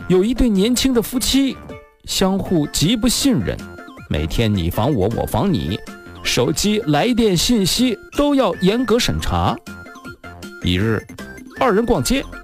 有一对年轻的夫妻，相互极不信任，每天你防我，我防你，手机来电信息都要严格审查。一日，二人逛街，